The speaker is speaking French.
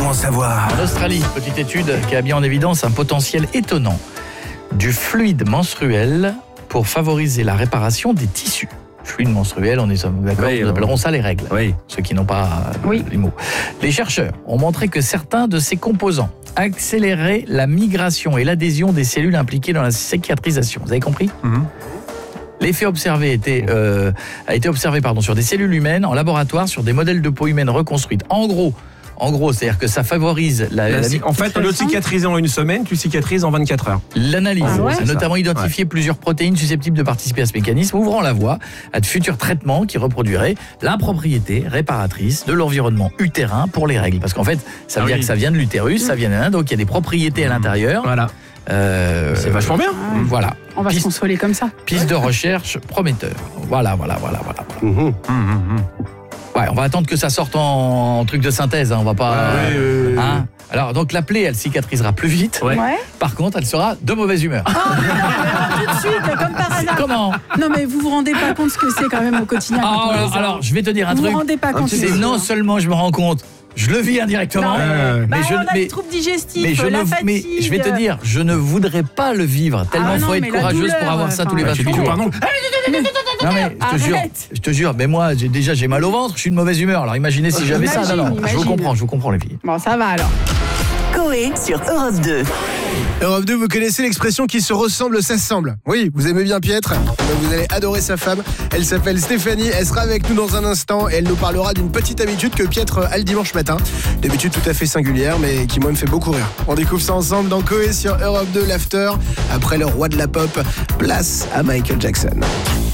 bon à savoir. En Australie, petite étude qui a mis en évidence un potentiel étonnant du fluide menstruel pour favoriser la réparation des tissus. Fluide menstruel, on est d'accord, nous appellerons ça les règles. Oui. Ceux qui n'ont pas les mots. Les chercheurs ont montré que certains de ces composants accéléraient la migration et l'adhésion des cellules impliquées dans la cicatrisation. Vous avez compris ? L'effet observé a été observé sur des cellules humaines en laboratoire sur des modèles de peau humaine reconstruites. En gros, c'est-à-dire que ça favorise en fait, au lieu de cicatriser en une semaine, tu cicatrises en 24 heures. L'analyse a notamment identifié plusieurs protéines susceptibles de participer à ce mécanisme, ouvrant la voie à de futurs traitements qui reproduiraient la propriété réparatrice de l'environnement utérin pour les règles. Parce qu'en fait, ça veut dire que ça vient de l'utérus, ça vient donc il y a des propriétés à l'intérieur. Voilà. C'est vachement bien. Voilà. On va se consoler comme ça. Piste de recherche prometteur. Voilà. Ouais, on va attendre que ça sorte en truc de synthèse, on va pas... Alors, donc la plaie, elle cicatrisera plus vite. Ouais. Par contre, elle sera de mauvaise humeur. Tout de suite, comme par hasard. Comment ? Non, mais vous vous rendez pas compte ce que c'est quand même au quotidien. Alors, je vais te dire un truc. Vous vous rendez pas compte. C'est non seulement je me rends compte, je le vis indirectement. On a des troubles digestifs, la fatigue. Mais je vais te dire, je ne voudrais pas le vivre. Tellement faut être courageuse pour avoir ça tous les 28 jours. Pardon. Non mais je te jure, mais moi j'ai mal au ventre, je suis de mauvaise humeur. Alors imaginez si j'avais ça. Non, je vous comprends les filles. Bon, ça va alors. Coé sur Europe 2. Europe 2, vous connaissez l'expression qui se ressemble s'assemble. Oui, vous aimez bien Pietre, vous allez adorer sa femme. Elle s'appelle Stéphanie, elle sera avec nous dans un instant et elle nous parlera d'une petite habitude que Pietre a le dimanche matin. Une habitude tout à fait singulière mais qui moi me fait beaucoup rire. On découvre ça ensemble dans Coé sur Europe 2 l'After. Après le roi de la pop, place à Michael Jackson.